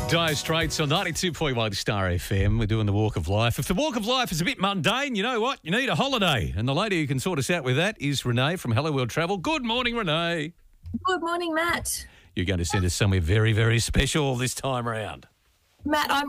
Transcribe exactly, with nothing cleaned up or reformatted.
Dire Straits on ninety-two point one Star F M. We're doing the Walk of Life. If the Walk of Life is a bit mundane, you know what? You need a holiday. And the lady who can sort us out with that is Renee from Hello World Travel. Good morning, Renee. Good morning, Matt. You're going to send us somewhere very, very special this time around. Matt, I'm